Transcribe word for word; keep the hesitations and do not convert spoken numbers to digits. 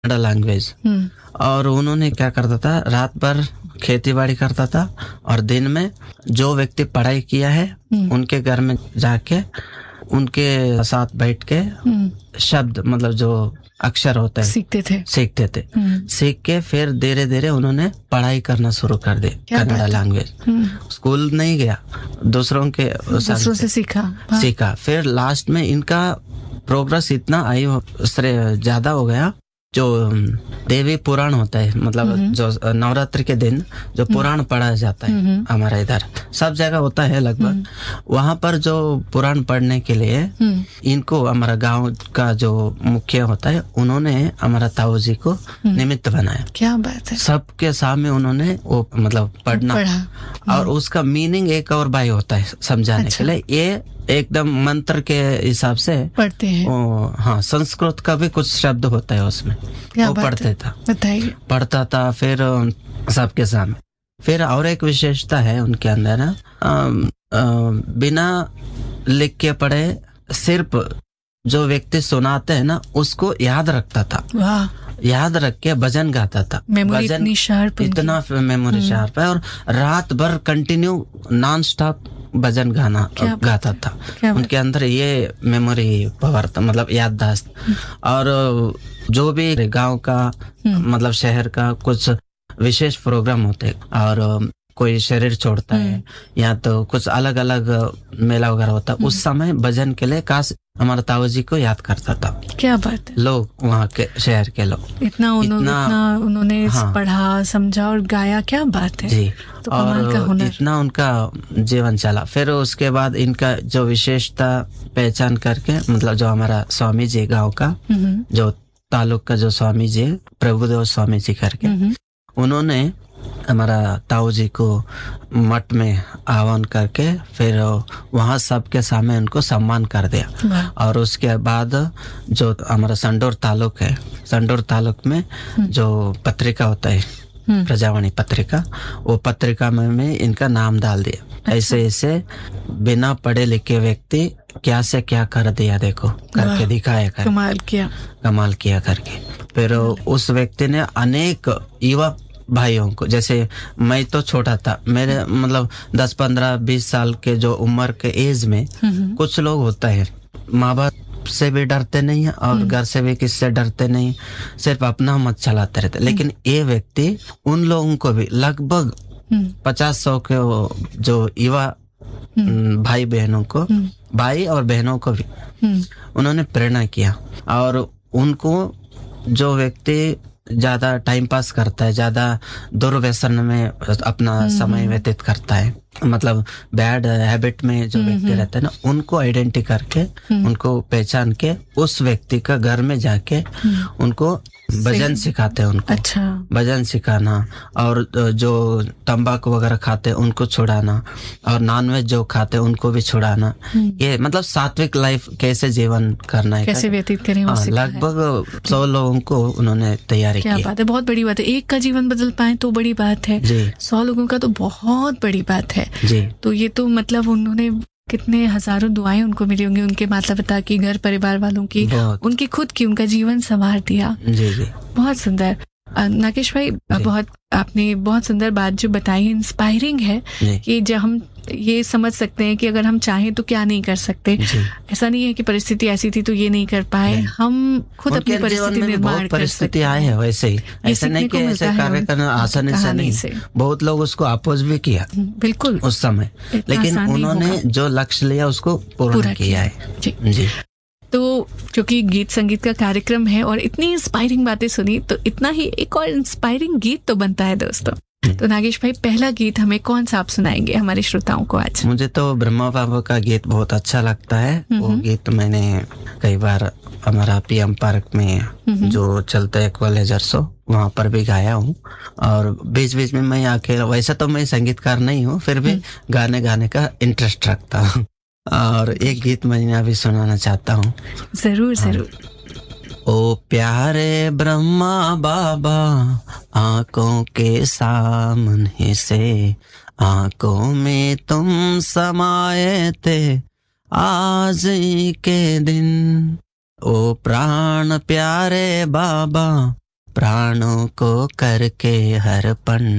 Kannada language. और उन्होंने क्या करता था, रात भर खेती बाड़ी करता था और दिन में जो व्यक्ति पढ़ाई किया है उनके घर में जाके उनके साथ बैठ के शब्द मतलब जो अक्षर होता है सीखते थे सीखते थे सीख के फिर धीरे धीरे उन्होंने पढ़ाई करना शुरू कर दी कन्नड़ा लैंग्वेज। स्कूल नहीं गया, दूसरों के दूसरों से सीखा हाँ। सीखा फिर लास्ट में इनका प्रोग्रेस इतना आई ज्यादा हो गया। जो देवी पुराण होता है मतलब जो नवरात्रि के दिन जो पुराण पढ़ा जाता है हमारा इधर सब जगह होता है लगभग, वहाँ पर जो पुराण पढ़ने के लिए इनको हमारा गांव का जो मुखिया होता है उन्होंने हमारा ताऊ जी को निमित्त बनाया। क्या बात है। सबके सामने उन्होंने वो मतलब पढ़ना और उसका मीनिंग एक और भाई होता है समझाने अच्छा। के लिए ये एकदम मंत्र के हिसाब से पढ़ते हैं। ओ, हाँ संस्कृत का भी कुछ शब्द होता है उसमें वो पढ़ते था बताइए पढ़ता था फिर सबके सामने। फिर और एक विशेषता है उनके अंदर ना बिना लिख के पढ़े सिर्फ जो व्यक्ति सुनाते हैं ना उसको याद रखता था। वाह। याद रख के भजन गाता था। मेमोरी इतनी शार्प इतना मेमोरी शार्प है और रात भर कंटिन्यू नॉन स्टॉप भजन गाना गाता था। उनके अंदर ये मेमोरी पावर था मतलब याददाश्त। और जो भी गांव का मतलब शहर का कुछ विशेष प्रोग्राम होते और कोई शरीर छोड़ता है या तो कुछ अलग अलग मेला वगैरह होता उस समय भजन के लिए खास हमारा ताऊ जी को याद करता था। क्या बात है। लोग वहाँ के शहर के लोग इतना उन्होंने इतना उन्होंने हाँ, पढ़ा समझा और गाया। क्या बात है जी। तो और का हुनर। इतना उनका जीवन चला। फिर उसके बाद इनका जो विशेषता पहचान करके मतलब जो हमारा स्वामी जी गाँव का जो तालुक का जो स्वामी जी प्रभुदेव स्वामी जी करके उन्होंने हमारा ताऊ जी को मठ में आह्वान करके फिर वहाँ सबके सामने उनको सम्मान कर दिया। और उसके बाद जो हमारा संडोर तालुक है संडोर तालुक में जो पत्रिका होता है प्रजावाणी पत्रिका वो पत्रिका में, में इनका नाम डाल दिया। अच्छा। ऐसे ऐसे बिना पढ़े लिखे व्यक्ति क्या से क्या कर दिया देखो करके दिखाया कर कमाल किया कमाल किया करके। फिर उस व्यक्ति ने अनेक युवा भाइयों को जैसे मैं तो छोटा था मेरे मतलब दस पंद्रह बीस साल के जो उम्र के एज में कुछ लोग होता है माँ बाप से भी डरते नहीं है और घर से भी किससे डरते नहीं सिर्फ अपना मत चलाते रहते। लेकिन ये व्यक्ति उन लोगों को भी लगभग पचास सौ के जो युवा भाई बहनों को भाई और बहनों को भी उन्होंने प्रेरणा किया। और उनको जो व्यक्ति ज्यादा टाइम पास करता है ज्यादा दुर्व्यसन में अपना समय व्यतीत करता है मतलब बैड हैबिट में जो व्यक्ति रहते हैं ना उनको आइडेंटिटी करके उनको पहचान के उस व्यक्ति का घर में जाके उनको भजन सिखाते हैं उनको। अच्छा। भजन सिखाना और जो तंबाकू वगैरह खाते हैं उनको छुड़ाना और नॉनवेज जो खाते हैं उनको भी छुड़ाना। ये मतलब सात्विक लाइफ कैसे जीवन करना है कैसे व्यतीत करें लगभग सौ लोगों को उन्होंने तैयारी की। बात है बहुत बड़ी बात है। एक का जीवन बदल पाए तो बड़ी बात है सौ लोगों का तो बहुत बड़ी बात है जी। तो ये तो मतलब उन्होंने कितने हजारों दुआएं उनको मिली होंगी उनके माता पिता की घर परिवार वालों की उनकी खुद की उनका जीवन संवार दिया। जी जी। बहुत सुंदर नागेश भाई बहुत आपने बहुत सुंदर बात जो बताई इंस्पायरिंग है कि जब हम ये समझ सकते हैं कि अगर हम चाहें तो क्या नहीं कर सकते। ऐसा नहीं है कि परिस्थिति ऐसी थी तो ये नहीं कर पाए हम खुद अपनी परिस्थिति निर्माण कर सकते आए हैं। वैसे ही ऐसा नहीं कि ऐसे कार्य करना आसान से नहीं बहुत लोग उसको अपोज भी किया बिल्कुल उस समय लेकिन उन्होंने जो लक्ष्य लिया उसको पूरा किया है जी। तो क्योंकि गीत संगीत का कार्यक्रम है और इतनी इंस्पायरिंग बातें सुनी तो इतना ही एक और इंस्पायरिंग गीत तो बनता है दोस्तों। तो नागेश भाई पहला गीत हमें कौन सा आप सुनाएंगे हमारे श्रोताओं को आज? मुझे तो ब्रह्मा बाबा का गीत बहुत अच्छा लगता है। वो गीत मैंने कई बार हमारा पीएम पार्क में जो चलता है कॉलेजर शो वहाँ पर भी गाया हूँ और बीच बीच में मैं आके वैसा तो मैं संगीतकार नहीं हूँ फिर भी गाने गाने का इंटरेस्ट रखता हूँ और एक गीत मैं अभी सुनाना चाहता हूँ। जरूर जरूर। ओ प्यारे ब्रह्मा बाबा आंखों के सामने से आंखों में तुम समाये थे आज के दिन। ओ प्राण प्यारे बाबा प्राणों को करके अर्पण।